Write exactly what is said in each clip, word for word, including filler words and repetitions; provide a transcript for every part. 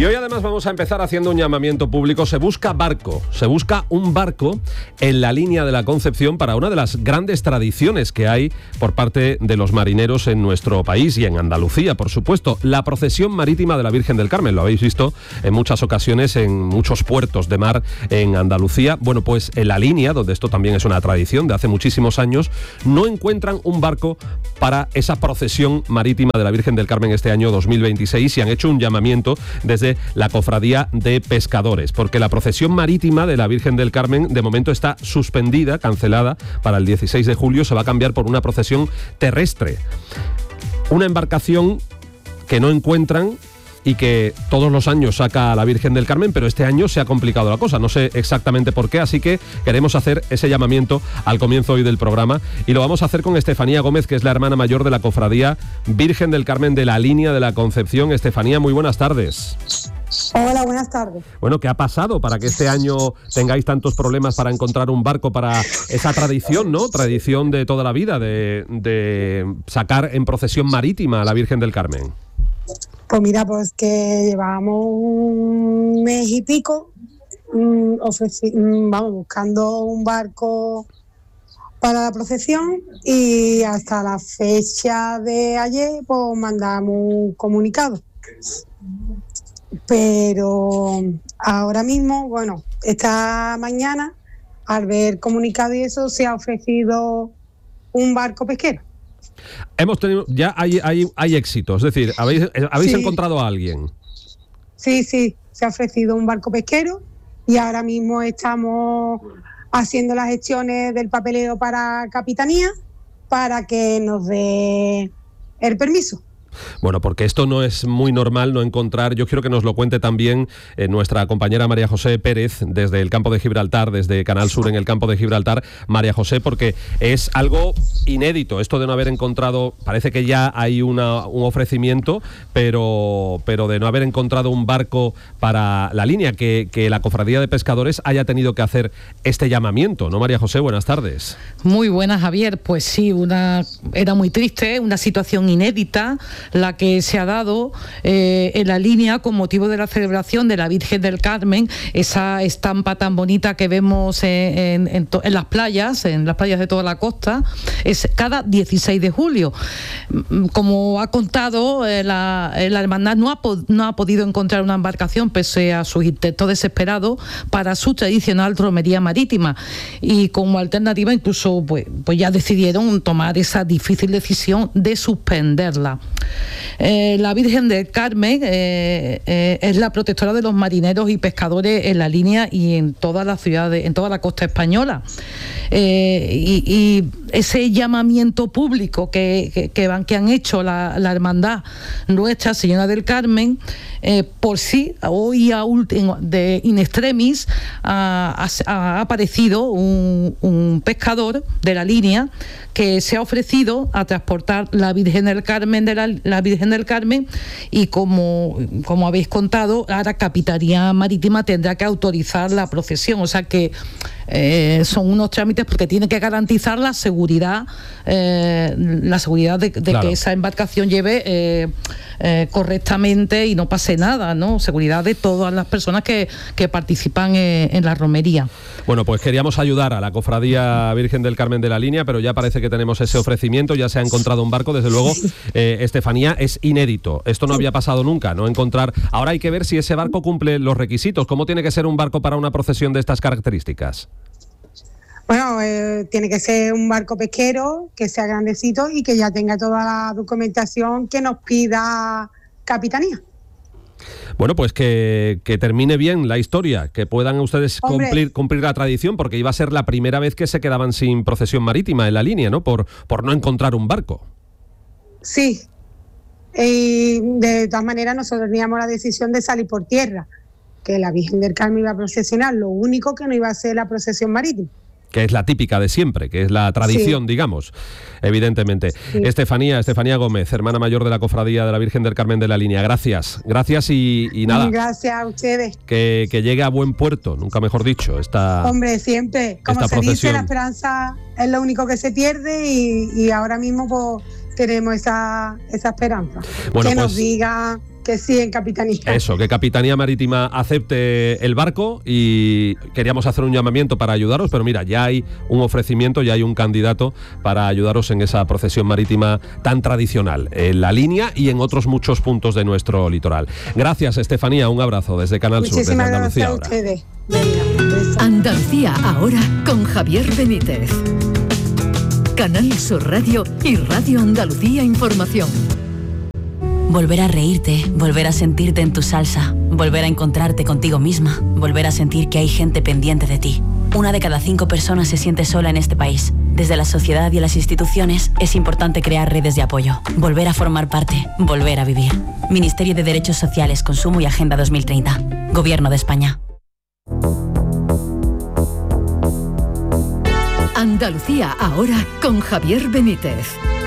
Y hoy además vamos a empezar haciendo un llamamiento público. Se busca barco, se busca un barco en la línea de la Concepción para una de las grandes tradiciones que hay por parte de los marineros en nuestro país y en Andalucía, por supuesto. La procesión marítima de la Virgen del Carmen, lo habéis visto en muchas ocasiones en muchos puertos de mar en Andalucía. Bueno, pues en la línea, donde esto también es una tradición de hace muchísimos años, no encuentran un barco para esa procesión marítima de la Virgen del Carmen este año dos mil veintiséis y han hecho un llamamiento desde la Cofradía de Pescadores, porque la procesión marítima de la Virgen del Carmen de momento está suspendida, cancelada para el dieciséis de julio, se va a cambiar por una procesión terrestre. Una embarcación que no encuentran y que todos los años saca a la Virgen del Carmen, pero este año se ha complicado la cosa, no sé exactamente por qué, así que queremos hacer ese llamamiento al comienzo hoy del programa y lo vamos a hacer con Estefanía Gómez, que es la hermana mayor de la Cofradía Virgen del Carmen de la Línea de la Concepción. Estefanía, muy buenas tardes. Hola, buenas tardes. Bueno, ¿qué ha pasado para que este año tengáis tantos problemas para encontrar un barco para esa tradición, ¿no? Tradición de toda la vida, de, de sacar en procesión marítima a la Virgen del Carmen. Pues mira, pues que llevamos un mes y pico mmm, ofreci- mmm, vamos, buscando un barco para la procesión y hasta la fecha de ayer pues mandamos un comunicado. Pero ahora mismo, bueno, esta mañana, al ver comunicado y eso, se ha ofrecido un barco pesquero. Hemos tenido, ya hay, hay, hay éxito, es decir, habéis, habéis sí. encontrado a alguien. Sí, sí, se ha ofrecido un barco pesquero y ahora mismo estamos haciendo las gestiones del papeleo para Capitanía para que nos dé el permiso. Bueno, porque esto no es muy normal no encontrar, yo quiero que nos lo cuente también eh, nuestra compañera María José Pérez desde el campo de Gibraltar, desde Canal Sur en el campo de Gibraltar. María José, porque es algo inédito esto de no haber encontrado, parece que ya hay una, un ofrecimiento, pero, pero de no haber encontrado un barco para la línea, que, que la Cofradía de Pescadores haya tenido que hacer este llamamiento, ¿no, María José? Buenas tardes. Muy buenas, Javier. Pues sí, una era muy triste, una situación inédita la que se ha dado eh, en la línea con motivo de la celebración de la Virgen del Carmen, esa estampa tan bonita que vemos en, en, en, to- en las playas, en las playas de toda la costa, es cada dieciséis de julio. Como ha contado, eh, la, la hermandad no ha, po- no ha podido encontrar una embarcación pese a sus intentos desesperados para su tradicional romería marítima, y como alternativa incluso pues, pues ya decidieron tomar esa difícil decisión de suspenderla. Eh, la Virgen del Carmen eh, eh, es la protectora de los marineros y pescadores en la línea y en todas las ciudades, en toda la costa española. Eh, y, y ese llamamiento público que, que, que, van, que han hecho la, la hermandad Nuestra Señora del Carmen, eh, por sí, hoy a último, de in extremis, ha, ha, ha aparecido un, un pescador de la línea que se ha ofrecido a transportar la Virgen del Carmen de la, la Virgen del Carmen y como, como habéis contado, ahora Capitanía Marítima tendrá que autorizar la procesión, o sea que eh, son unos trámites porque tiene que garantizar la seguridad, eh, la seguridad de, de claro. que esa embarcación lleve eh, eh, correctamente y no pase nada, ¿no? Seguridad de todas las personas que, que participan en, en la romería. Bueno, pues queríamos ayudar a la Cofradía Virgen del Carmen de la Línea, pero ya parece que tenemos ese ofrecimiento, ya se ha encontrado un barco, desde luego, eh, Estefanía, es inédito. Esto no había pasado nunca, no encontrar. Ahora hay que ver si ese barco cumple los requisitos. ¿Cómo tiene que ser un barco para una procesión de estas características? Bueno, eh, tiene que ser un barco pesquero, que sea grandecito y que ya tenga toda la documentación que nos pida Capitanía. Bueno, pues que, que termine bien la historia, que puedan ustedes cumplir, cumplir la tradición, porque iba a ser la primera vez que se quedaban sin procesión marítima en la línea, ¿no? Por, por no encontrar un barco. Sí. Y de todas maneras nosotros teníamos la decisión de salir por tierra, que la Virgen del Carmen iba a procesionar, lo único que no iba a ser la procesión marítima. Que es la típica de siempre, que es la tradición, sí. digamos, evidentemente. Sí. Estefanía, Estefanía Gómez, hermana mayor de la Cofradía de la Virgen del Carmen de la Línea. Gracias, gracias y, y nada. Gracias a ustedes. Que, que llegue a buen puerto, nunca mejor dicho, esta Hombre, siempre, como se procesión. dice, la esperanza es lo único que se pierde y, y ahora mismo pues tenemos esa, esa esperanza. Bueno, que pues, nos diga que sí en Capitanía. Eso, que Capitanía Marítima acepte el barco, y queríamos hacer un llamamiento para ayudaros, pero mira, ya hay un ofrecimiento, ya hay un candidato para ayudaros en esa procesión marítima tan tradicional, en la línea y en otros muchos puntos de nuestro litoral. Gracias, Estefanía, un abrazo desde Canal Sur, desde Andalucía Ahora. Muchísimas gracias a ustedes. Andalucía Ahora con Javier Benítez. Canal Sur Radio y Radio Andalucía Información. Volver a reírte, volver a sentirte en tu salsa, volver a encontrarte contigo misma, volver a sentir que hay gente pendiente de ti. Una de cada cinco personas se siente sola en este país. Desde la sociedad y las instituciones es importante crear redes de apoyo, volver a formar parte, volver a vivir. Ministerio de Derechos Sociales, Consumo y Agenda dos mil treinta. Gobierno de España. Andalucía Ahora con Javier Benítez.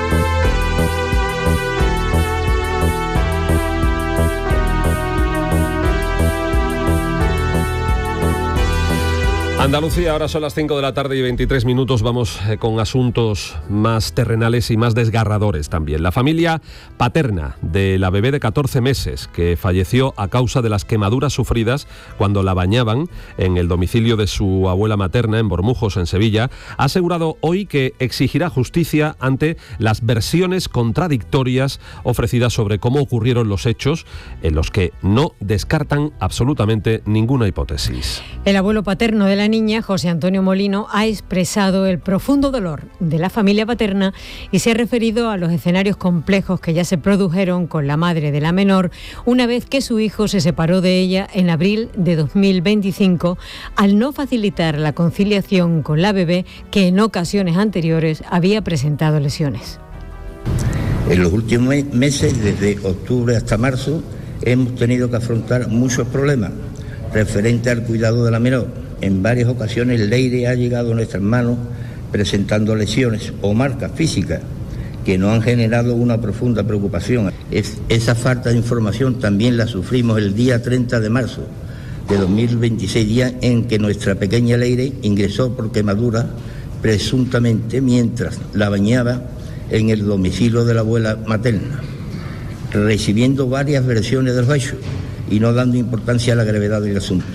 Andalucía, ahora son las cinco de la tarde y veintitrés minutos. Vamos eh, con asuntos más terrenales y más desgarradores también. La familia paterna de la bebé de catorce meses que falleció a causa de las quemaduras sufridas cuando la bañaban en el domicilio de su abuela materna en Bormujos, en Sevilla, ha asegurado hoy que exigirá justicia ante las versiones contradictorias ofrecidas sobre cómo ocurrieron los hechos, en los que no descartan absolutamente ninguna hipótesis. El abuelo paterno de la niña, José Antonio Molino, ha expresado el profundo dolor de la familia paterna y se ha referido a los escenarios complejos que ya se produjeron con la madre de la menor una vez que su hijo se separó de ella en abril de dos mil veinticinco al no facilitar la conciliación con la bebé, que en ocasiones anteriores había presentado lesiones. En los últimos meses, desde octubre hasta marzo, hemos tenido que afrontar muchos problemas referentes al cuidado de la menor. En varias ocasiones Leire ha llegado a nuestras manos presentando lesiones o marcas físicas que nos han generado una profunda preocupación. Es, esa falta de información también la sufrimos el día treinta de marzo de dos mil veintiséis, día en que nuestra pequeña Leire ingresó por quemadura presuntamente mientras la bañaba en el domicilio de la abuela materna, recibiendo varias versiones de los hechos y no dando importancia a la gravedad del asunto.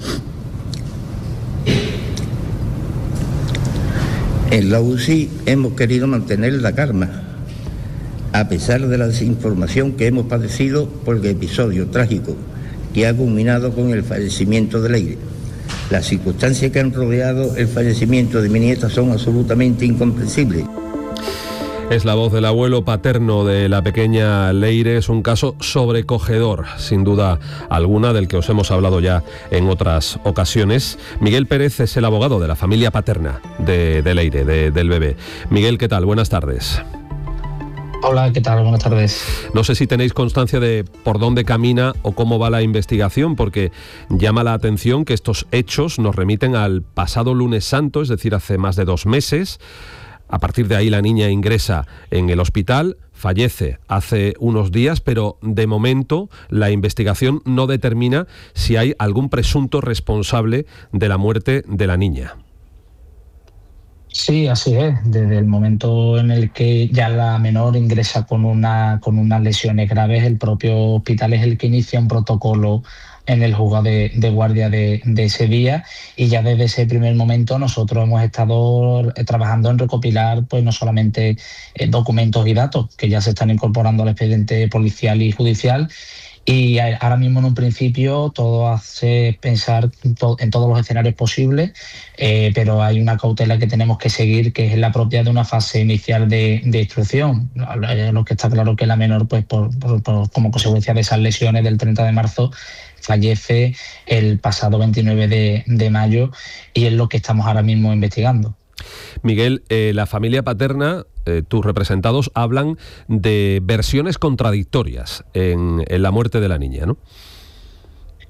En la U C I hemos querido mantener la calma, a pesar de la desinformación que hemos padecido por el episodio trágico que ha culminado con el fallecimiento de Leire. Las circunstancias que han rodeado el fallecimiento de mi nieta son absolutamente incomprensibles. Es la voz del abuelo paterno de la pequeña Leire. Es un caso sobrecogedor, sin duda alguna, del que os hemos hablado ya en otras ocasiones. Miguel Pérez es el abogado de la familia paterna de, de Leire, de, del bebé. Miguel, ¿qué tal? Buenas tardes. Hola, ¿qué tal? Buenas tardes. No sé si tenéis constancia de por dónde camina o cómo va la investigación, porque llama la atención que estos hechos nos remiten al pasado lunes santo, es decir, hace más de dos meses. A partir de ahí la niña ingresa en el hospital, fallece hace unos días, pero de momento la investigación no determina si hay algún presunto responsable de la muerte de la niña. Sí, así es. Desde el momento en el que ya la menor ingresa con, una, con unas lesiones graves, el propio hospital es el que inicia un protocolo en el juzgado de, de guardia de, de ese día, y ya desde ese primer momento nosotros hemos estado trabajando en recopilar pues no solamente eh, documentos y datos que ya se están incorporando al expediente policial y judicial, y ahora mismo en un principio todo hace pensar en todos los escenarios posibles, eh, pero hay una cautela que tenemos que seguir, que es la propia de una fase inicial de, de instrucción. Lo que está claro que la menor, pues por, por, por, como consecuencia de esas lesiones del treinta de marzo, fallece el pasado veintinueve de mayo, y es lo que estamos ahora mismo investigando. Miguel, eh, la familia paterna, eh, tus representados hablan de versiones contradictorias en, en la muerte de la niña, ¿no?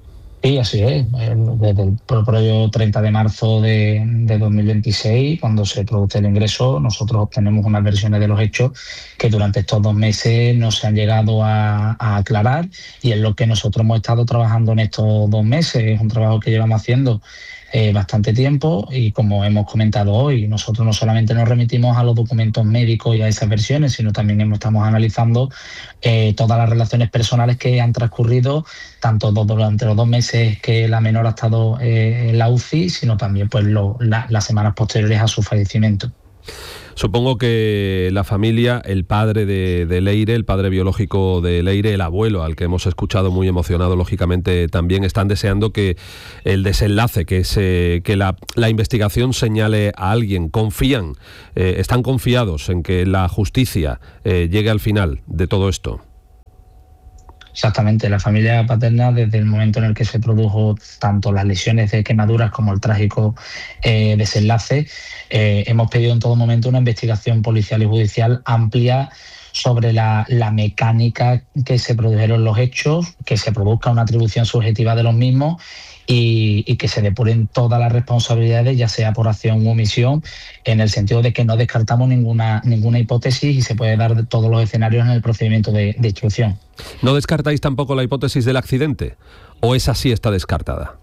Sí, así es. Desde el propio treinta de marzo de, de dos mil veintiséis, cuando se produce el ingreso, nosotros obtenemos unas versiones de los hechos que durante estos dos meses no se han llegado a, a aclarar, y es lo que nosotros hemos estado trabajando en estos dos meses. Es un trabajo que llevamos haciendo Eh, bastante tiempo, y como hemos comentado hoy, nosotros no solamente nos remitimos a los documentos médicos y a esas versiones, sino también estamos analizando eh, todas las relaciones personales que han transcurrido, tanto durante los dos meses que la menor ha estado eh, en la U C I, sino también pues lo, la, las semanas posteriores a su fallecimiento. Supongo que la familia, el padre de, de Leire, el padre biológico de Leire, el abuelo, al que hemos escuchado muy emocionado, lógicamente también están deseando que el desenlace, que, se, que la, la investigación señale a alguien. Confían, eh, están confiados en que la justicia eh, llegue al final de todo esto. Exactamente, la familia paterna, desde el momento en el que se produjo tanto las lesiones de quemaduras como el trágico eh, desenlace, eh, hemos pedido en todo momento una investigación policial y judicial amplia sobre la, la mecánica que se produjeron los hechos, que se produzca una atribución subjetiva de los mismos y, y que se depuren todas las responsabilidades, ya sea por acción u omisión, en el sentido de que no descartamos ninguna, ninguna hipótesis y se puede dar todos los escenarios en el procedimiento de, de instrucción. ¿No descartáis tampoco la hipótesis del accidente? ¿O esa sí está descartada?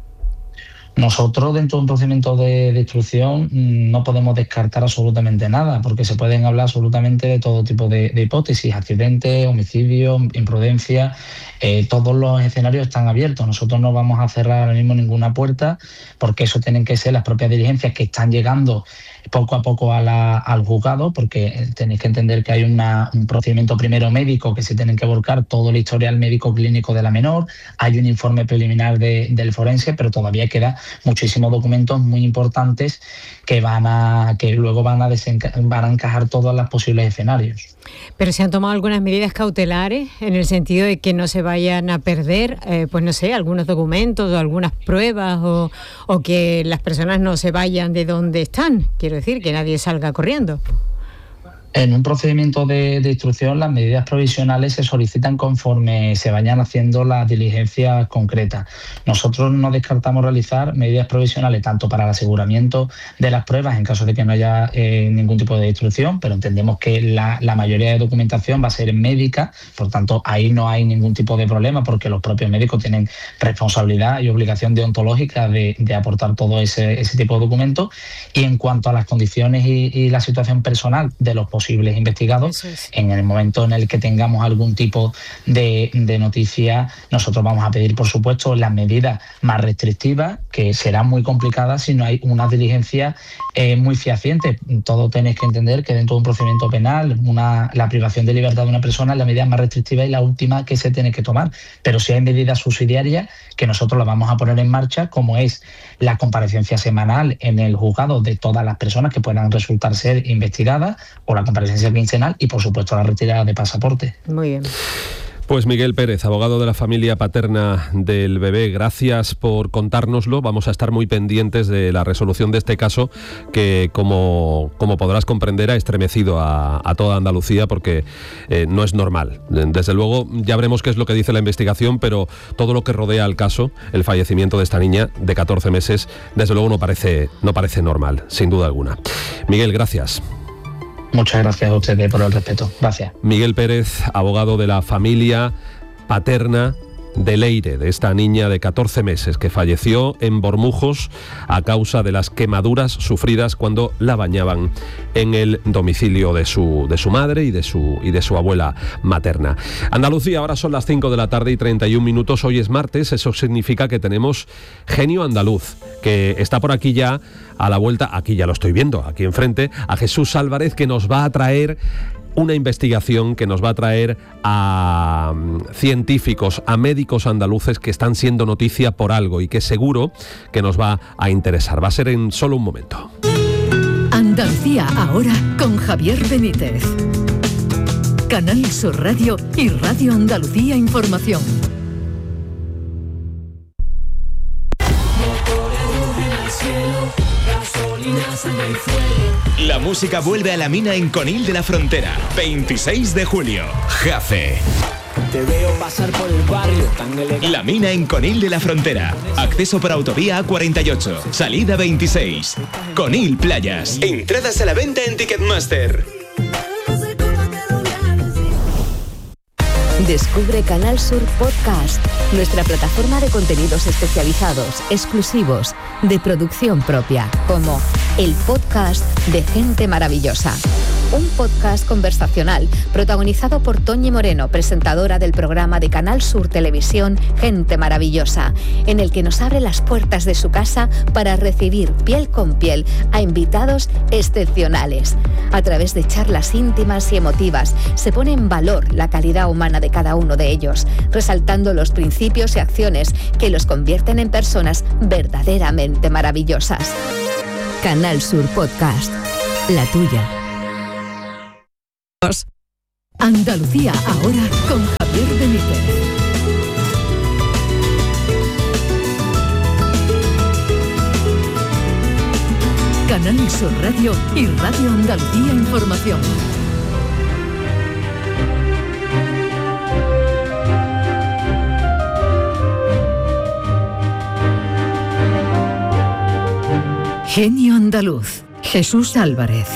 Nosotros, dentro de un procedimiento de, de instrucción, no podemos descartar absolutamente nada, porque se pueden hablar absolutamente de todo tipo de, de hipótesis: accidente, homicidio, imprudencia. Eh, todos los escenarios están abiertos. Nosotros no vamos a cerrar ahora mismo ninguna puerta, porque eso tienen que ser las propias diligencias que están llegando poco a poco a la, al juzgado, porque tenéis que entender que hay una, un procedimiento primero médico, que se tienen que volcar todo el historial médico clínico de la menor, hay un informe preliminar de, del forense, pero todavía queda muchísimos documentos muy importantes que van a que luego van a, desenca- van a encajar todos los posibles escenarios. Pero se han tomado algunas medidas cautelares en el sentido de que no se vayan a perder, eh, pues no sé, algunos documentos o algunas pruebas, o, o que las personas no se vayan de donde están. Quiero decir, que nadie salga corriendo. En un procedimiento de, de instrucción, las medidas provisionales se solicitan conforme se vayan haciendo las diligencias concretas. Nosotros no descartamos realizar medidas provisionales tanto para el aseguramiento de las pruebas en caso de que no haya eh, ningún tipo de instrucción, pero entendemos que la, la mayoría de documentación va a ser médica, por tanto ahí no hay ningún tipo de problema, porque los propios médicos tienen responsabilidad y obligación deontológica de, de aportar todo ese, ese tipo de documentos. Y en cuanto a las condiciones y, y la situación personal de los posibles investigados, es. En el momento en el que tengamos algún tipo de, de noticia, nosotros vamos a pedir, por supuesto, las medidas más restrictivas, que serán muy complicadas si no hay una diligencia eh, muy fehaciente. Todo tenéis que entender que dentro de un procedimiento penal, una, la privación de libertad de una persona es la medida más restrictiva y la última que se tiene que tomar. Pero si hay medidas subsidiarias que nosotros las vamos a poner en marcha, como es la comparecencia semanal en el juzgado de todas las personas que puedan resultar ser investigadas, o la comparecencia quincenal, y por supuesto la retirada de pasaporte. Muy bien. Pues Miguel Pérez, abogado de la familia paterna del bebé, gracias por contárnoslo. Vamos a estar muy pendientes de la resolución de este caso, que como, como podrás comprender ha estremecido a, a toda Andalucía, porque eh, no es normal. Desde luego ya veremos qué es lo que dice la investigación, pero todo lo que rodea al caso, el fallecimiento de esta niña de catorce meses, desde luego no parece, no parece normal, sin duda alguna. Miguel, gracias. Muchas gracias a ustedes por el respeto. Gracias. Miguel Pérez, abogado de la familia paterna de Leire, de esta niña de catorce meses que falleció en Bormujos a causa de las quemaduras sufridas cuando la bañaban en el domicilio de su, de su madre y de su, y de su abuela materna. Andalucía, ahora son las cinco de la tarde y treinta y un minutos. Hoy es martes, eso significa que tenemos Genio Andaluz, que está por aquí ya a la vuelta, aquí ya lo estoy viendo, aquí enfrente, a Jesús Álvarez, que nos va a traer una investigación, que nos va a traer a científicos, a médicos andaluces que están siendo noticia por algo y que seguro que nos va a interesar. Va a ser en solo un momento. Andalucía ahora con Javier Benítez. Canal Sur Radio y Radio Andalucía Información. La música vuelve a la mina en Conil de la Frontera. veintiséis de julio. Jafe. Te veo pasar por el barrio tan elegante. La Mina en Conil de la Frontera. Acceso por autovía A cuarenta y ocho. Salida veintiséis. Conil Playas. Entradas a la venta en Ticketmaster. Descubre Canal Sur Podcast, nuestra plataforma de contenidos especializados, exclusivos, de producción propia, como el podcast de Gente Maravillosa. Un podcast conversacional protagonizado por Toñi Moreno, presentadora del programa de Canal Sur Televisión Gente Maravillosa, en el que nos abre las puertas de su casa para recibir piel con piel a invitados excepcionales. A través de charlas íntimas y emotivas se pone en valor la calidad humana de cada uno de ellos, resaltando los principios y acciones que los convierten en personas verdaderamente maravillosas. Canal Sur Podcast, la tuya. Andalucía ahora con Javier Benítez. Canal Sur Radio y Radio Andalucía Información. Genio Andaluz, Jesús Álvarez.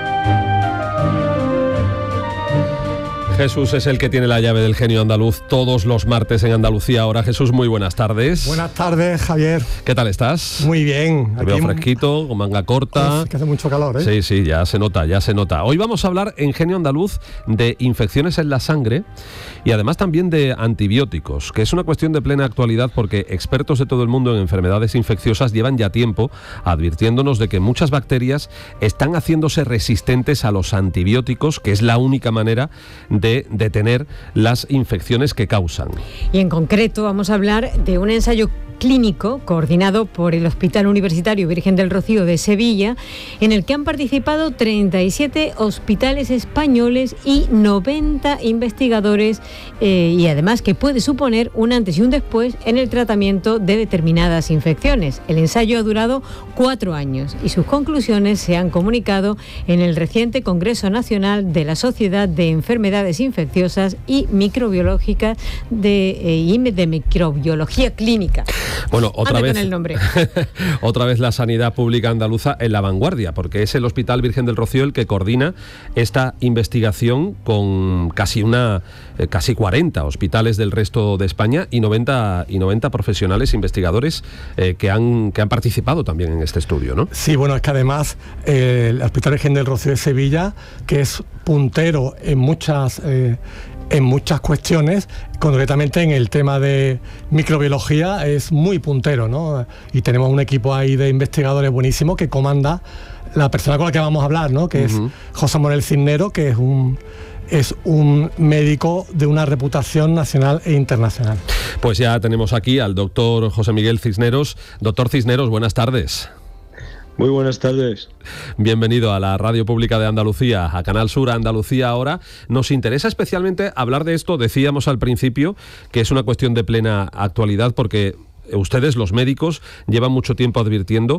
Jesús es el que tiene la llave del genio andaluz todos los martes en Andalucía Ahora. Jesús, muy buenas tardes. Buenas tardes, Javier. ¿Qué tal estás? Muy bien. Te veo fresquito, con manga corta. Uf, que hace mucho calor, ¿eh? Sí, sí, ya se nota, ya se nota. Hoy vamos a hablar en Genio Andaluz de infecciones en la sangre y además también de antibióticos, que es una cuestión de plena actualidad porque expertos de todo el mundo en enfermedades infecciosas llevan ya tiempo advirtiéndonos de que muchas bacterias están haciéndose resistentes a los antibióticos, que es la única manera de detener las infecciones que causan. Y en concreto vamos a hablar de un ensayo clínico coordinado por el Hospital Universitario Virgen del Rocío de Sevilla, en el que han participado treinta y siete hospitales españoles y noventa investigadores, eh, y además que puede suponer un antes y un después en el tratamiento de determinadas infecciones. El ensayo ha durado cuatro años y sus conclusiones se han comunicado en el reciente Congreso Nacional de la Sociedad de Enfermedades Infecciosas y Microbiológicas de, eh, y de Microbiología Clínica. Bueno, otra Ande vez, con el nombre. otra vez la sanidad pública andaluza en la vanguardia, porque es el Hospital Virgen del Rocío el que coordina esta investigación con casi una, eh, casi cuarenta hospitales del resto de España y noventa, y noventa profesionales investigadores eh, que han que han participado también en este estudio, ¿no? Sí, bueno, es que además eh, el Hospital Virgen del Rocío de Sevilla, que es puntero en muchas eh, en muchas cuestiones, concretamente en el tema de microbiología es muy puntero, ¿no? Y tenemos un equipo ahí de investigadores buenísimo que comanda la persona con la que vamos a hablar, ¿no? Que uh-huh. es José Manuel Cisnero, que es un es un médico de una reputación nacional e internacional. Pues ya tenemos aquí al doctor José Miguel Cisneros. Doctor Cisneros, buenas tardes. Muy buenas tardes. Bienvenido a la Radio Pública de Andalucía, a Canal Sur, a Andalucía Ahora. Nos interesa especialmente hablar de esto, decíamos al principio, que es una cuestión de plena actualidad porque ustedes, los médicos, llevan mucho tiempo advirtiendo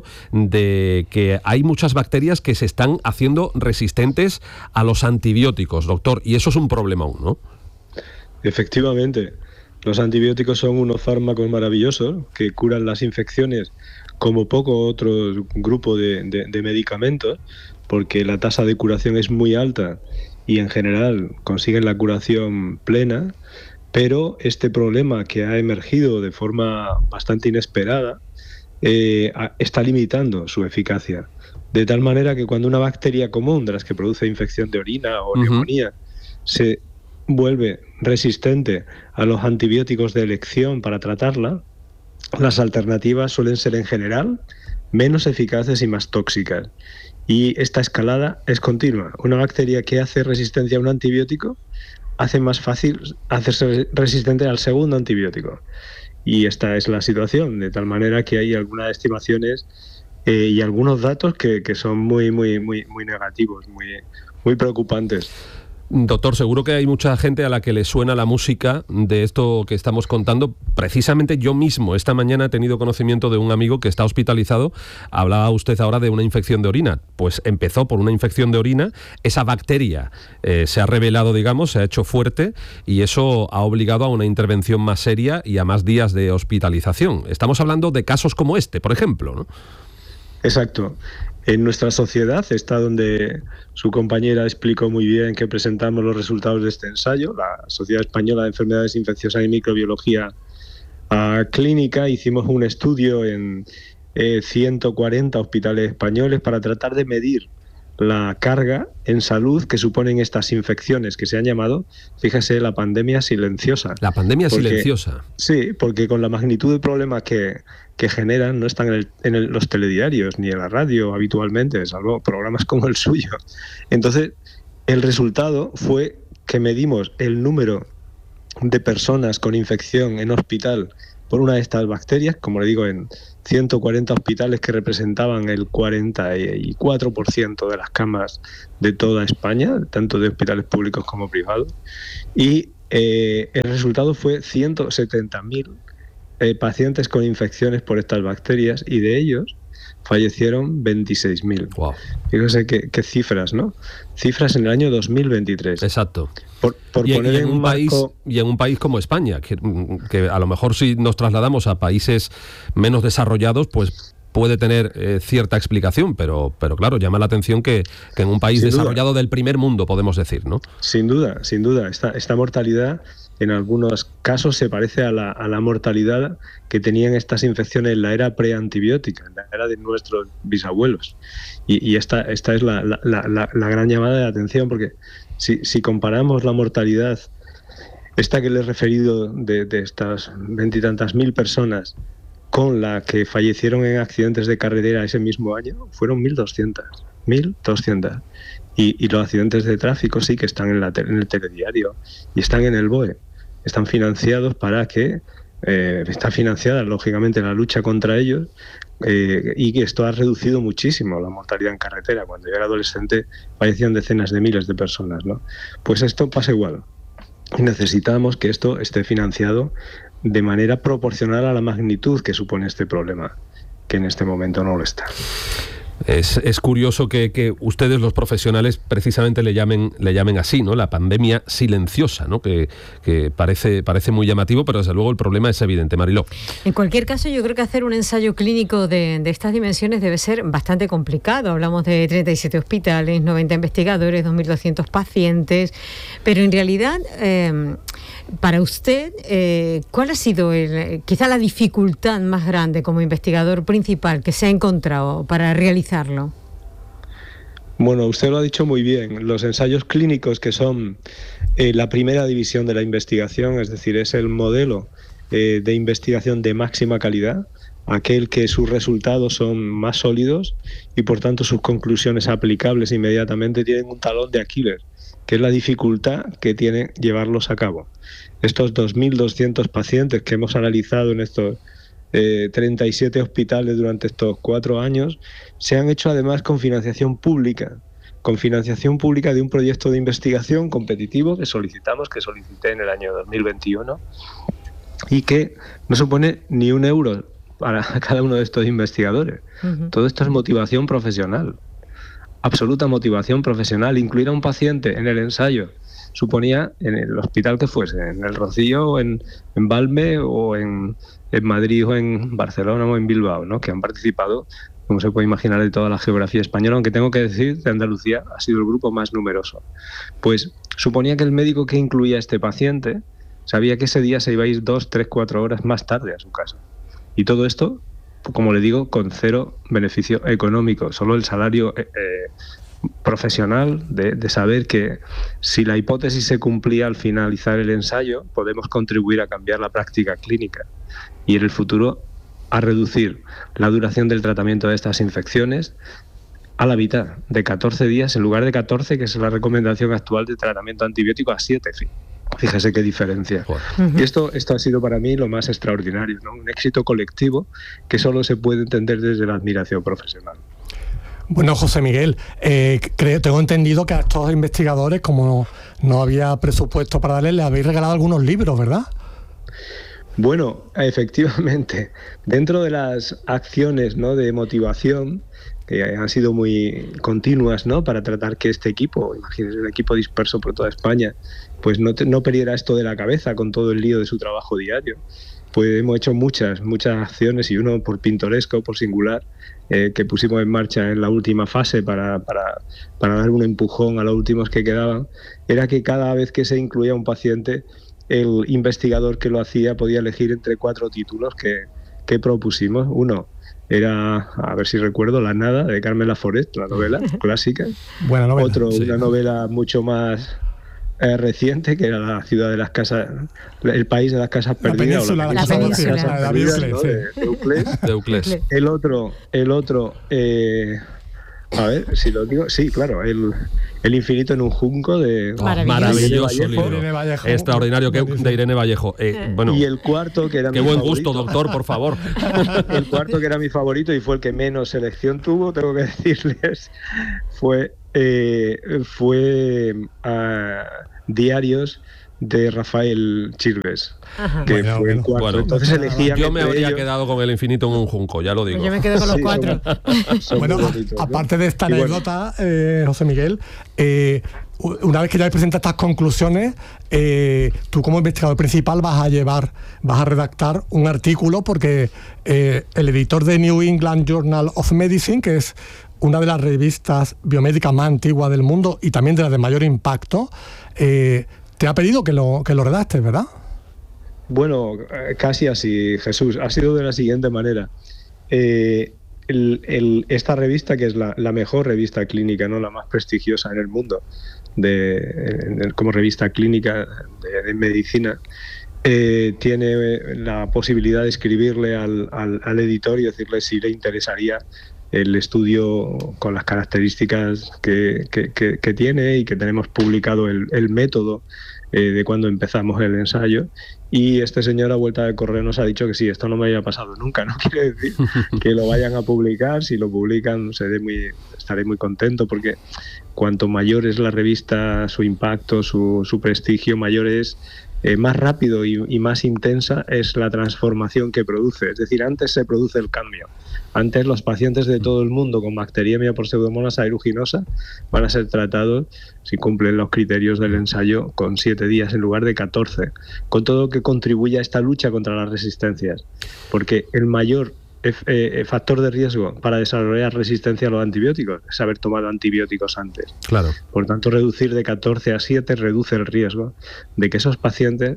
de que hay muchas bacterias que se están haciendo resistentes a los antibióticos, doctor, y eso es un problemón, ¿no? Efectivamente. Los antibióticos son unos fármacos maravillosos que curan las infecciones como poco otro grupo de, de, de medicamentos, porque la tasa de curación es muy alta y en general consiguen la curación plena, pero este problema que ha emergido de forma bastante inesperada eh, está limitando su eficacia. De tal manera que cuando una bacteria común de las que produce infección de orina o uh-huh. neumonía se vuelve resistente a los antibióticos de elección para tratarla, las alternativas suelen ser en general menos eficaces y más tóxicas. Y esta escalada es continua. Una bacteria que hace resistencia a un antibiótico hace más fácil hacerse resistente al segundo antibiótico. Y esta es la situación, de tal manera que hay algunas estimaciones eh, y algunos datos que, que son muy, muy, muy, muy negativos, muy, muy preocupantes. Doctor, seguro que hay mucha gente a la que le suena la música de esto que estamos contando. Precisamente yo mismo esta mañana he tenido conocimiento de un amigo que está hospitalizado. Hablaba usted ahora de una infección de orina. Pues empezó por una infección de orina. Esa bacteria eh, se ha revelado, digamos, se ha hecho fuerte y eso ha obligado a una intervención más seria y a más días de hospitalización. Estamos hablando de casos como este, por ejemplo, ¿no? Exacto. En nuestra sociedad está donde su compañera explicó muy bien que presentamos los resultados de este ensayo, la Sociedad Española de Enfermedades Infecciosas y Microbiología uh, Clínica. Hicimos un estudio en eh, ciento cuarenta hospitales españoles para tratar de medir la carga en salud que suponen estas infecciones que se han llamado, fíjese, la pandemia silenciosa. La pandemia porque, silenciosa. Sí, porque con la magnitud de problemas que, que generan no están en, el, en el, los telediarios ni en la radio habitualmente, salvo programas como el suyo. Entonces, el resultado fue que medimos el número de personas con infección en hospital por una de estas bacterias, como le digo, en ciento cuarenta hospitales que representaban el cuarenta y cuatro por ciento de las camas de toda España, tanto de hospitales públicos como privados, y eh, el resultado fue ciento setenta mil eh, pacientes con infecciones por estas bacterias, y de ellos fallecieron veintiséis mil. Wow. Fíjese qué, qué cifras, ¿no? Cifras en el año dos mil veintitrés. Exacto. Por, por y, poner y en en un país marco... y en un país como España, que, que a lo mejor si nos trasladamos a países menos desarrollados, pues puede tener eh, cierta explicación, pero, pero claro, llama la atención que, que en un país Sin desarrollado duda. del primer mundo, podemos decir, ¿no? Sin duda, sin duda. Esta, esta mortalidad en algunos casos se parece a la, a la mortalidad que tenían estas infecciones en la era preantibiótica, en la era de nuestros bisabuelos. Y, y esta, esta es la, la, la, la gran llamada de atención, porque si, si comparamos la mortalidad, esta que le he referido de, de estas veintitantas mil personas, con la que fallecieron en accidentes de carretera ese mismo año, fueron mil doscientas. mil doscientas. Y, y los accidentes de tráfico sí que están en, la, en el telediario y están en el B O E. Están financiados para que, eh, está financiada lógicamente la lucha contra ellos, eh, y que esto ha reducido muchísimo la mortalidad en carretera. Cuando yo era adolescente fallecían decenas de miles de personas, ¿no? Pues esto pasa igual. Y necesitamos que esto esté financiado de manera proporcional a la magnitud que supone este problema, que en este momento no lo está. Es, es curioso que, que ustedes, los profesionales, precisamente le llamen, le llamen así, ¿no? La pandemia silenciosa, ¿no? Que, que parece, parece muy llamativo, pero desde luego el problema es evidente, Mariló. En cualquier caso, yo creo que hacer un ensayo clínico de, de estas dimensiones debe ser bastante complicado. Hablamos de treinta y siete hospitales, noventa investigadores, dos mil doscientos pacientes, pero en realidad, eh, para usted, eh, ¿cuál ha sido el, quizá la dificultad más grande como investigador principal que se ha encontrado para realizar? Bueno, usted lo ha dicho muy bien. Los ensayos clínicos, que son eh, la primera división de la investigación, es decir, es el modelo eh, de investigación de máxima calidad, aquel que sus resultados son más sólidos y por tanto sus conclusiones aplicables inmediatamente, tienen un talón de Aquiles, que es la dificultad que tiene llevarlos a cabo. Estos dos mil doscientos pacientes que hemos analizado en estos Eh, treinta y siete hospitales durante estos cuatro años, se han hecho además con financiación pública, con financiación pública de un proyecto de investigación competitivo que solicitamos, que solicité en el año dos mil veintiuno, y que no supone ni un euro para cada uno de estos investigadores. Uh-huh. Todo esto es motivación profesional, absoluta motivación profesional. Incluir a un paciente en el ensayo suponía, en el hospital que fuese, en el Rocío, o en, en Valme, o en, en Madrid, o en Barcelona, o en Bilbao, ¿no? Que han participado, como se puede imaginar, de toda la geografía española, aunque tengo que decir que Andalucía ha sido el grupo más numeroso. Pues suponía que el médico que incluía a este paciente sabía que ese día se iba a ir dos, tres, cuatro horas más tarde a su casa. Y todo esto, como le digo, con cero beneficio económico, solo el salario eh, profesional de, de saber que si la hipótesis se cumplía al finalizar el ensayo, podemos contribuir a cambiar la práctica clínica y en el futuro a reducir la duración del tratamiento de estas infecciones a la mitad, de catorce días en lugar de catorce, que es la recomendación actual de tratamiento antibiótico, a siete. Fíjese qué diferencia. Uh-huh. Y esto, esto ha sido para mí lo más extraordinario, ¿no? Un éxito colectivo que solo se puede entender desde la admiración profesional. Bueno, José Miguel, eh, creo, tengo entendido que a estos investigadores, como no, no había presupuesto para darles, les habéis regalado algunos libros, ¿verdad? Bueno, efectivamente, dentro de las acciones, ¿no?, de motivación, que han sido muy continuas, ¿no?, para tratar que este equipo, imagínense, un equipo disperso por toda España, pues no, te, no perdiera esto de la cabeza con todo el lío de su trabajo diario. Pues hemos hecho muchas, muchas acciones, y uno por pintoresco, por singular, eh, que pusimos en marcha en la última fase para, para, para dar un empujón a los últimos que quedaban, era que cada vez que se incluía un paciente, el investigador que lo hacía podía elegir entre cuatro títulos que, que propusimos. Uno era, a ver si recuerdo, La nada, de Carmen Laforet, la novela clásica. Buena novela. Otro, sí. Una novela mucho más eh, reciente, que era La ciudad de las casas, El país de las casas La perdidas. península, o la, la península, península, la, la, ¿no?, Euclid, de, sí. de Euclid. De Euclid. El otro, el otro eh, a ver, si lo digo, sí, claro, el, el infinito en un junco de oh, maravilloso libro, Vallejo, extraordinario, que, de Irene Vallejo. Eh, bueno, y el cuarto, que era qué mi buen favorito, gusto, doctor, por favor. El cuarto, que era mi favorito y fue el que menos selección tuvo, tengo que decirles, fue eh, fue uh, Diarios de Rafael Chirves. Ajá. Que bueno, fue el cuarto. Bueno, entonces elegían. Yo me habría ellos. quedado con El infinito en un junco, ya lo digo. Pues yo me quedo con los sí, cuatro. Son, son bueno, bonitos, a, ¿no? aparte de esta y anécdota, bueno. eh, José Miguel, eh, una vez que ya presentas estas conclusiones, eh, tú como investigador principal vas a llevar, vas a redactar un artículo, porque eh, el editor de New England Journal of Medicine, que es una de las revistas biomédicas más antiguas del mundo y también de las de mayor impacto, eh, te ha pedido que lo, que lo redactes, ¿verdad? Bueno, casi así, Jesús. Ha sido de la siguiente manera. Eh, el, el, esta revista, que es la, la mejor revista clínica, ¿no?, la más prestigiosa en el mundo, de, en, como revista clínica de, de medicina, eh, tiene la posibilidad de escribirle al, al, al editor y decirle si le interesaría el estudio con las características que, que, que, que tiene, y que tenemos publicado el, el método eh, de cuando empezamos el ensayo. Y este señor, a vuelta de correo, nos ha dicho que sí, esto no me había pasado nunca. No quiere decir que lo vayan a publicar. Si lo publican, seré muy, estaré muy contento, porque cuanto mayor es la revista, su impacto, su, su prestigio, mayor es, eh, más rápido y, y más intensa es la transformación que produce. Es decir, antes se produce el cambio. Antes los pacientes de todo el mundo con bacteriemia por Pseudomonas aeruginosa van a ser tratados, si cumplen los criterios del ensayo, con siete días en lugar de catorce, con todo lo que contribuye a esta lucha contra las resistencias. Porque el mayor eh, factor de riesgo para desarrollar resistencia a los antibióticos es haber tomado antibióticos antes. Claro. Por tanto, reducir de catorce a siete reduce el riesgo de que esos pacientes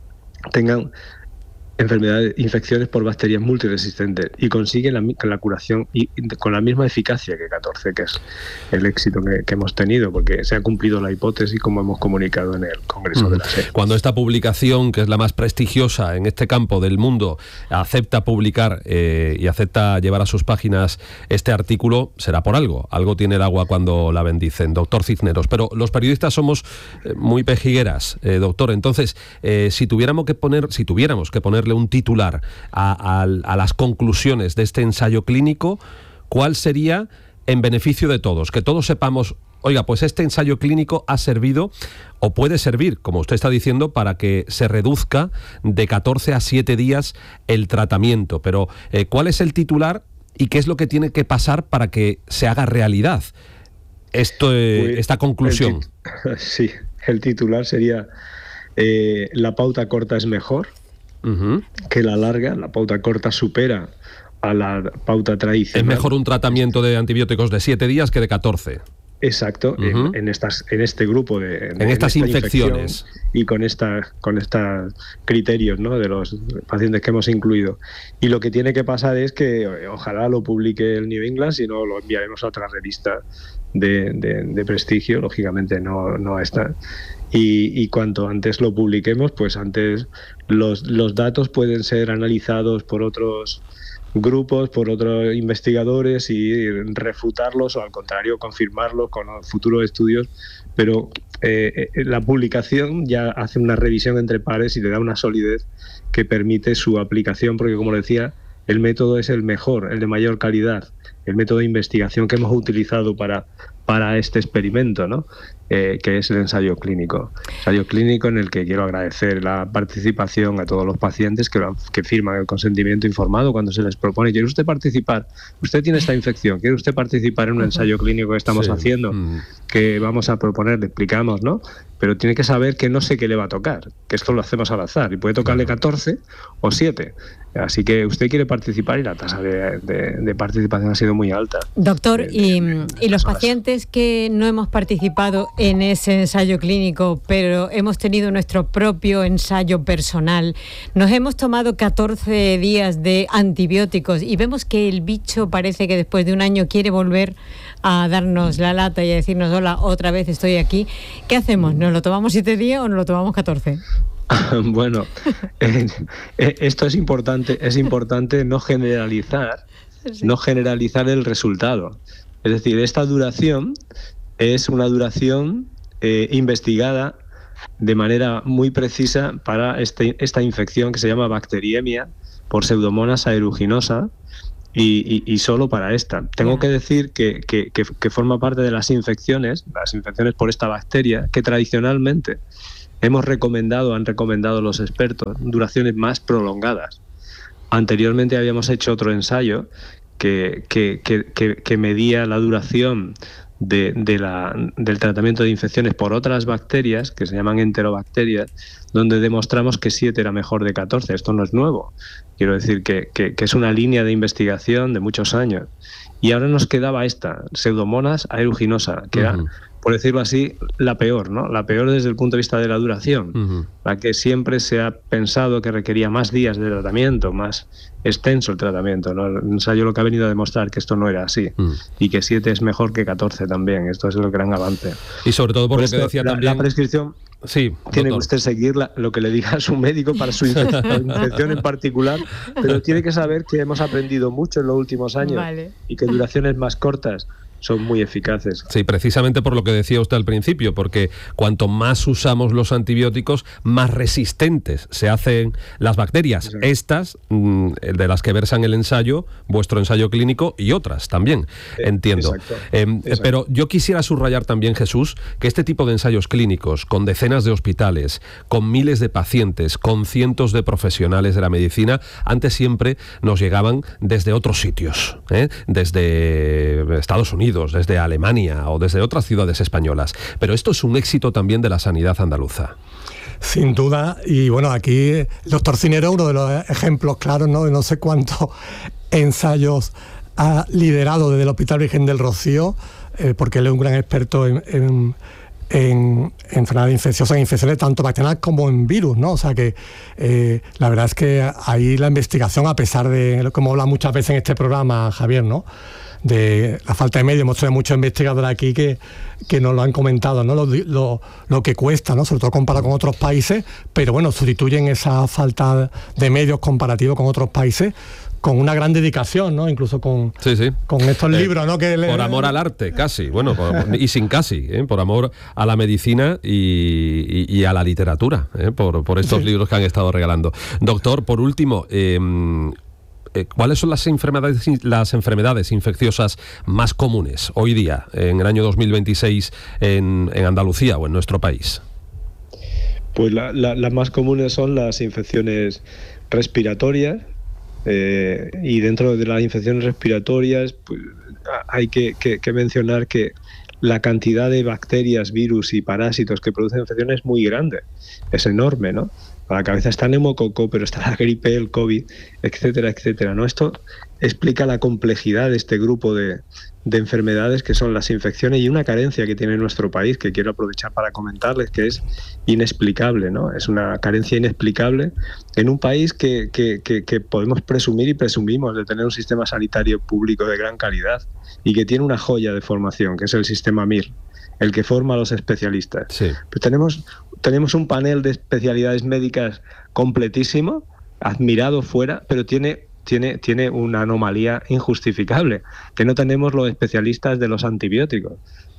tengan enfermedades, infecciones por bacterias multiresistentes, y consiguen la, la curación y, con la misma eficacia que catorce, que es el éxito que, que hemos tenido, porque se ha cumplido la hipótesis, como hemos comunicado en el Congreso mm. de la S E P. Cuando esta publicación, que es la más prestigiosa en este campo del mundo, acepta publicar eh, y acepta llevar a sus páginas este artículo, será por algo. Algo tiene el agua cuando la bendicen, doctor Cisneros. Pero los periodistas somos eh, muy pejigueras, eh, doctor. Entonces, eh, si tuviéramos que poner, si tuviéramos que poner un titular a, a, a las conclusiones de este ensayo clínico, ¿cuál sería en beneficio de todos? Que todos sepamos, oiga, pues este ensayo clínico ha servido o puede servir, como usted está diciendo, para que se reduzca de catorce a siete días el tratamiento. Pero, eh, ¿cuál es el titular y qué es lo que tiene que pasar para que se haga realidad esto, eh, esta conclusión? El sí, el titular sería eh, la pauta corta es mejor Uh-huh. que la larga. La pauta corta supera a la pauta tradicional. Es mejor un tratamiento de antibióticos de siete días que de catorce. Exacto, uh-huh. en, en estas, en este grupo de, de en estas en esta infecciones y con esta, con estos criterios, ¿no?, de los pacientes que hemos incluido. Y lo que tiene que pasar es que ojalá lo publique el New England, si no lo enviaremos a otra revista de, de, de prestigio, lógicamente no, no está. Y, y cuanto antes lo publiquemos, pues antes los, los datos pueden ser analizados por otros grupos, por otros investigadores, y refutarlos o al contrario confirmarlos con futuros estudios, pero eh, la publicación ya hace una revisión entre pares y le da una solidez que permite su aplicación, porque como decía, el método es el mejor, el de mayor calidad, el método de investigación que hemos utilizado para, para este experimento, ¿no? Eh, que es el ensayo clínico. Ensayo clínico en el que quiero agradecer la participación a todos los pacientes que, que firman el consentimiento informado cuando se les propone: ¿quiere usted participar? Usted tiene esta infección, ¿quiere usted participar en un ensayo clínico que estamos sí. haciendo? Mm. Que vamos a proponer, le explicamos, ¿no? Pero tiene que saber que no sé qué le va a tocar, que esto lo hacemos al azar y puede tocarle catorce o siete. Así que usted quiere participar y la tasa de, de, de participación ha sido muy alta. Doctor, de, y, de y los pacientes que no hemos participado en ese ensayo clínico, pero hemos tenido nuestro propio ensayo personal, nos hemos tomado catorce días de antibióticos y vemos que el bicho parece que después de un año quiere volver a darnos la lata y a decirnos: hola, otra vez estoy aquí. ¿Qué hacemos? ¿Nos lo tomamos siete días o nos lo tomamos catorce? Bueno, eh, eh, esto es importante, es importante no generalizar, sí. no generalizar el resultado. Es decir, esta duración es una duración eh, investigada de manera muy precisa para este, esta infección que se llama bacteriemia por Pseudomonas aeruginosa. Y, y, y solo para esta. Tengo que decir que, que, que, que forma parte de las infecciones, las infecciones por esta bacteria, que tradicionalmente hemos recomendado, han recomendado los expertos, duraciones más prolongadas. Anteriormente habíamos hecho otro ensayo que, que, que, que, que medía la duración de, de la, del tratamiento de infecciones por otras bacterias, que se llaman enterobacterias, donde demostramos que siete era mejor de catorce. Esto no es nuevo. Quiero decir que, que, que es una línea de investigación de muchos años. Y ahora nos quedaba esta, Pseudomonas aeruginosa, que uh-huh. era, por decirlo así, la peor, ¿no? La peor desde el punto de vista de la duración, uh-huh. la que siempre se ha pensado que requería más días de tratamiento, más extenso el tratamiento, ¿no? El ensayo lo que ha venido a demostrar que esto no era así, uh-huh. y que siete es mejor que catorce también. Esto es el gran avance. Y sobre todo por, por lo esto, que decía la, también... La prescripción... Sí, tiene que usted seguir la, lo que le diga a su médico para su infección, infección en particular, pero tiene que saber que hemos aprendido mucho en los últimos años vale. y que duraciones más cortas son muy eficaces. Sí, precisamente por lo que decía usted al principio, porque cuanto más usamos los antibióticos, más resistentes se hacen las bacterias. Exacto. Estas, de las que versan el ensayo, vuestro ensayo clínico y otras también, eh, entiendo. Exacto. Eh, Exacto. Pero yo quisiera subrayar también, Jesús, que este tipo de ensayos clínicos, con decenas de hospitales, con miles de pacientes, con cientos de profesionales de la medicina, antes siempre nos llegaban desde otros sitios, ¿eh? Desde Estados Unidos, desde Alemania o desde otras ciudades españolas. Pero esto es un éxito también de la sanidad andaluza. Sin duda, y bueno, aquí el doctor Cinero, uno de los ejemplos claros, ¿no? De no sé cuántos ensayos ha liderado desde el Hospital Virgen del Rocío, eh, porque él es un gran experto en, en, en enfermedades infecciosas, en infecciones tanto bacterianas como en virus, ¿no? O sea que eh, la verdad es que ahí la investigación, a pesar de lo que hemos hablado muchas veces en este programa, Javier, ¿no?, de la falta de medios, hemos tenido muchos investigadores aquí que, que nos lo han comentado, ¿no? Lo, lo, lo que cuesta, ¿no? Sobre todo comparado con otros países, pero bueno, sustituyen esa falta de medios comparativos con otros países con una gran dedicación, ¿no? Incluso con, sí, sí. con estos eh, libros, ¿no? Que por le... amor al arte, casi, bueno, por, y sin casi, ¿eh? Por amor a la medicina y, y, y a la literatura, ¿eh? por, por estos sí. libros que han estado regalando. Doctor, por último, eh, ¿cuáles son las enfermedades, las enfermedades infecciosas más comunes hoy día, en el año dos mil veintiséis, en, en Andalucía o en nuestro país? Pues la, la, las más comunes son las infecciones respiratorias, eh, y dentro de las infecciones respiratorias pues, hay que, que, que mencionar que la cantidad de bacterias, virus y parásitos que producen infecciones es muy grande, es enorme, ¿no? A la cabeza está neumococo, pero está la gripe, el COVID, etcétera, etcétera, ¿no? Esto explica la complejidad de este grupo de, de enfermedades que son las infecciones y una carencia que tiene nuestro país, que quiero aprovechar para comentarles, que es inexplicable, ¿no? Es una carencia inexplicable en un país que, que, que, que podemos presumir y presumimos de tener un sistema sanitario público de gran calidad y que tiene una joya de formación, que es el sistema M I R, el que forma a los especialistas. Sí. Pues tenemos... Tenemos un panel de especialidades médicas completísimo, admirado fuera, pero tiene, tiene, tiene una anomalía injustificable, que no tenemos los especialistas de los antibióticos.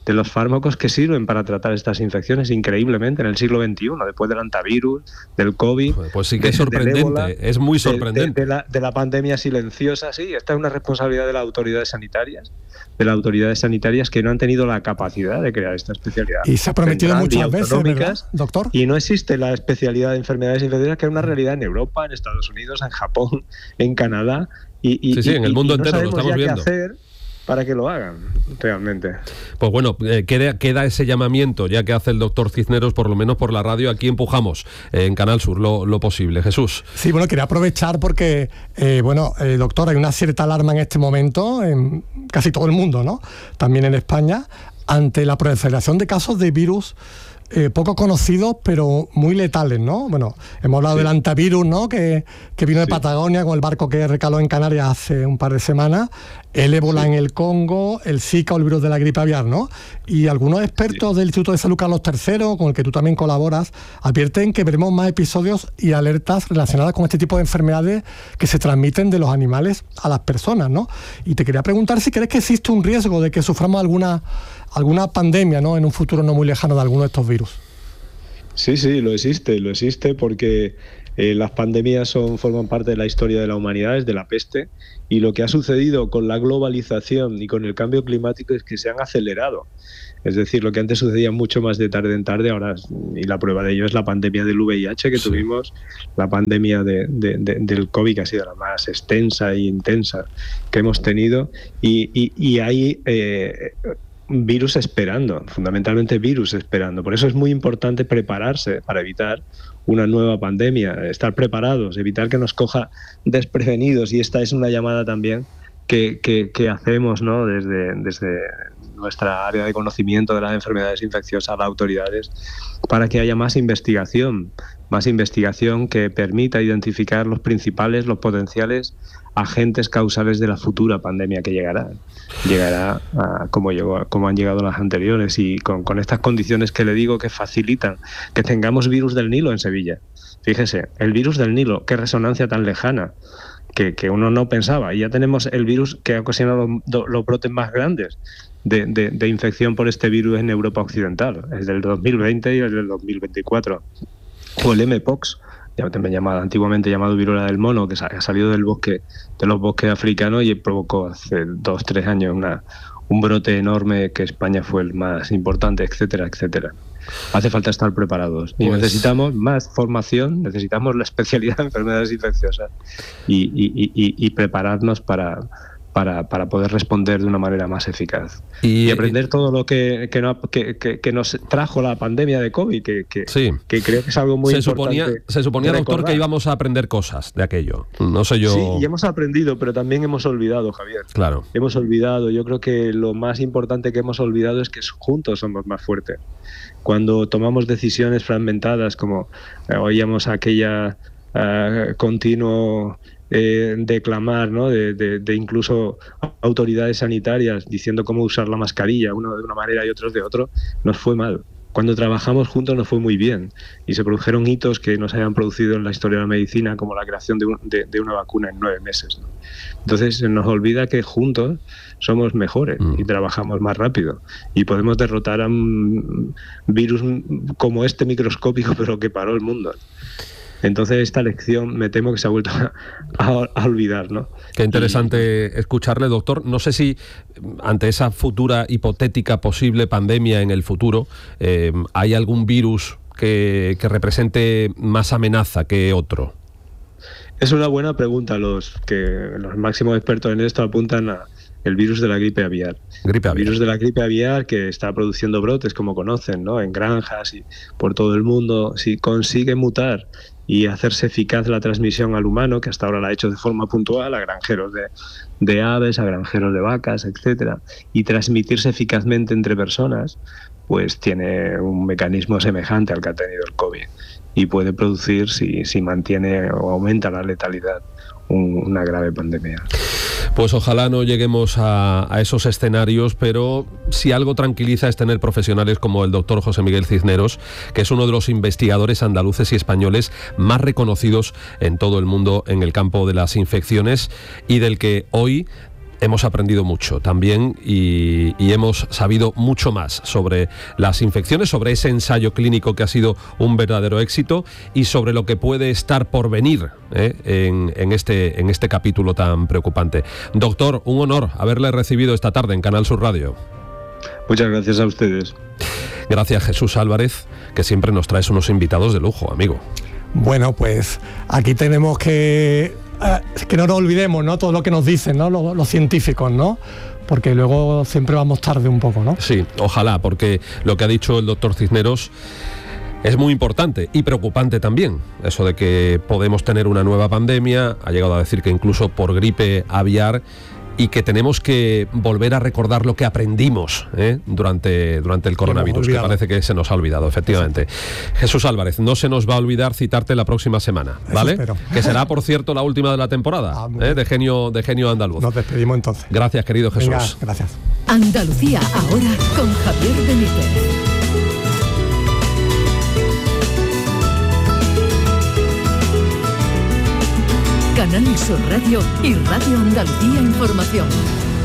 de los fármacos que sirven para tratar estas infecciones increíblemente en el siglo veintiuno, después del antivirus, del COVID. Pues sí que es sorprendente, ébola, es muy sorprendente. De, de, de, la, de la pandemia silenciosa, sí, esta es una responsabilidad de las autoridades sanitarias, de las autoridades sanitarias que no han tenido la capacidad de crear esta especialidad. Y se ha prometido muchas veces, ¿verdad, doctor? Y no existe la especialidad de enfermedades infecciosas, que es una realidad en Europa, en Estados Unidos, en Japón, en Canadá. Y, y, sí, sí, en el mundo y, y entero no lo estamos ya viendo. Qué hacer para que lo hagan realmente. Pues bueno, eh, queda, queda ese llamamiento, ya que hace el doctor Cisneros, por lo menos por la radio, aquí empujamos eh, en Canal Sur lo, lo posible. Jesús. Sí, bueno, quería aprovechar porque, eh, bueno, eh, doctor, hay una cierta alarma en este momento en casi todo el mundo, ¿no? También en España, ante la proliferación de casos de virus Eh, poco conocidos, pero muy letales, ¿no? Bueno, hemos hablado sí. del antivirus, ¿no? Que, que vino de sí. Patagonia con el barco que recaló en Canarias hace un par de semanas, el ébola sí. en el Congo, el Zika o el virus de la gripe aviar, ¿no? Y algunos expertos sí. del Instituto de Salud Carlos tercero, con el que tú también colaboras, advierten que veremos más episodios y alertas relacionadas con este tipo de enfermedades que se transmiten de los animales a las personas, ¿no? Y te quería preguntar si crees que existe un riesgo de que suframos alguna alguna pandemia, ¿no?, en un futuro no muy lejano de alguno de estos virus. Sí, sí, lo existe, lo existe porque eh, las pandemias son, forman parte de la historia de la humanidad, desde la peste, y lo que ha sucedido con la globalización y con el cambio climático es que se han acelerado. Es decir, lo que antes sucedía mucho más de tarde en tarde, ahora, y la prueba de ello es la pandemia del V I H que sí. tuvimos, la pandemia de, de, de, del COVID, que ha sido la más extensa e intensa que hemos tenido, y, y, y hay eh, virus esperando, fundamentalmente virus esperando. Por eso es muy importante prepararse para evitar una nueva pandemia, estar preparados, evitar que nos coja desprevenidos, y esta es una llamada también que, que, que hacemos, ¿no?, desde, desde nuestra área de conocimiento de las enfermedades infecciosas a las autoridades, para que haya más investigación, más investigación que permita identificar los principales, los potenciales agentes causales de la futura pandemia que llegará. Llegará a, como, llegó, como han llegado las anteriores, y con, con estas condiciones que le digo que facilitan que tengamos virus del Nilo en Sevilla. Fíjese, el virus del Nilo, qué resonancia tan lejana, que, que uno no pensaba, y ya tenemos el virus que ha ocasionado los brotes más grandes de, de, de infección por este virus en Europa Occidental, el del dos mil veinte y el del dos mil veinticuatro, o el M-Pox, ya también llamado, antiguamente llamado viruela del mono, que ha salido del bosque, de los bosques africanos, y provocó hace dos, tres años una, un brote enorme, que España fue el más importante, etcétera, etcétera. Hace falta estar preparados, y pues necesitamos más formación, necesitamos la especialidad de enfermedades infecciosas, y, y, y, y prepararnos para... Para, para poder responder de una manera más eficaz. Y, y aprender todo lo que, que, no, que, que, que nos trajo la pandemia de COVID, que, que, sí. que creo que es algo muy se importante. Suponía, se suponía, doctor, que íbamos a aprender cosas de aquello. No sé yo... Sí, y hemos aprendido, pero también hemos olvidado, Javier. Claro. Hemos olvidado. Yo creo que lo más importante que hemos olvidado es que juntos somos más fuertes. Cuando tomamos decisiones fragmentadas, como eh, oíamos aquella uh, continuo... Eh, declamar, ¿no?, de, de, de incluso autoridades sanitarias diciendo cómo usar la mascarilla, uno de una manera y otros de otro, nos fue mal. Cuando trabajamos juntos nos fue muy bien, y se produjeron hitos que no se habían producido en la historia de la medicina, como la creación de, un, de, de una vacuna en nueve meses, ¿no? Entonces se nos olvida que juntos somos mejores mm. y trabajamos más rápido, y podemos derrotar a un virus como este microscópico, pero que paró el mundo. Entonces esta lección me temo que se ha vuelto a, a, a olvidar, ¿no? Qué interesante y... escucharle, doctor. No sé si ante esa futura hipotética posible pandemia en el futuro eh, hay algún virus que, que represente más amenaza que otro. Es una buena pregunta. Los que los máximos expertos en esto apuntan a el virus de la gripe aviar. Gripe aviar. El virus de la gripe aviar, que está produciendo brotes, como conocen, ¿no?, en granjas y por todo el mundo. Si consigue mutar y hacerse eficaz la transmisión al humano, que hasta ahora la ha hecho de forma puntual, a granjeros de, de aves, a granjeros de vacas, etcétera, y transmitirse eficazmente entre personas, pues tiene un mecanismo semejante al que ha tenido el COVID, y puede producir, si, si mantiene o aumenta la letalidad, un, una grave pandemia. Pues ojalá no lleguemos a, a esos escenarios, pero si algo tranquiliza es tener profesionales como el doctor José Miguel Cisneros, que es uno de los investigadores andaluces y españoles más reconocidos en todo el mundo en el campo de las infecciones, y del que hoy hemos aprendido mucho también y, y hemos sabido mucho más sobre las infecciones, sobre ese ensayo clínico que ha sido un verdadero éxito y sobre lo que puede estar por venir ¿eh? en, en, este, en este capítulo tan preocupante. Doctor, un honor haberle recibido esta tarde en Canal Sur Radio. Muchas gracias a ustedes. Gracias, Jesús Álvarez, que siempre nos traes unos invitados de lujo, amigo. Bueno, pues aquí tenemos que... que no nos olvidemos, ¿no? Todo lo que nos dicen, ¿no? Los, los científicos, ¿no? Porque luego siempre vamos tarde un poco, ¿no? Sí, ojalá, porque lo que ha dicho el doctor Cisneros es muy importante y preocupante también. Eso de que podemos tener una nueva pandemia, ha llegado a decir que incluso por gripe aviar, y que tenemos que volver a recordar lo que aprendimos ¿eh? durante, durante el coronavirus, que parece que se nos ha olvidado, efectivamente. Exacto. Jesús Álvarez, no se nos va a olvidar citarte la próxima semana, ¿vale? Que será, por cierto, la última de la temporada ah, ¿eh? de, genio, de Genio Andaluz. Nos despedimos entonces. Gracias, querido Jesús. Venga, gracias. Andalucía ahora con Javier Benítez. Canal Sur Radio y Radio Andalucía Información.